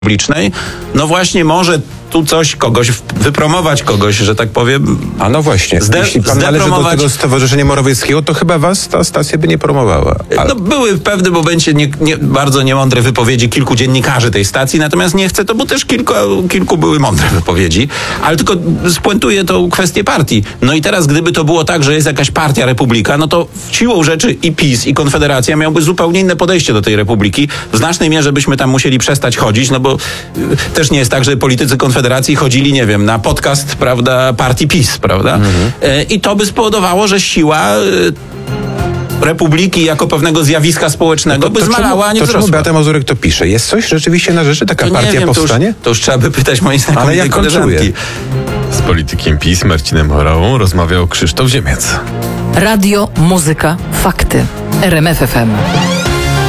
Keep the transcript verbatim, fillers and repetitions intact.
publicznej, no właśnie może tu coś, kogoś, wypromować kogoś, że tak powiem. A no właśnie, zde- jeśli pan należy do tego Stowarzyszenia Morawieckiego, to chyba was ta stacja by nie promowała. Ale... No były w pewnym momencie nie, nie, bardzo niemądre wypowiedzi kilku dziennikarzy tej stacji, natomiast nie chcę, to bo też kilku, kilku były mądre wypowiedzi, ale tylko spuentuję tą kwestię partii. No i teraz, gdyby to było tak, że jest jakaś partia Republika, no to siłą rzeczy i PiS, i Konfederacja miałby zupełnie inne podejście do tej Republiki. W znacznej mierze byśmy tam musieli przestać chodzić, no bo y, też nie jest tak, że politycy Konfederacji chodzili, nie wiem, na podcast, prawda, partii PiS, prawda? Mhm. Y, I to by spowodowało, że siła y, Republiki jako pewnego zjawiska społecznego no to, to by zmalała, a nie to wzrosła. czemu Beata Mazurek to pisze? Jest coś rzeczywiście na rzeczy? Taka to partia wiem, powstanie? To już, to już trzeba by pytać mojej znakomitej Ale jak on koleżanki. czuje? Z politykiem PiS Marcinem Horałą rozmawiał Krzysztof Ziemiec. Radio, muzyka, fakty. R M F F M.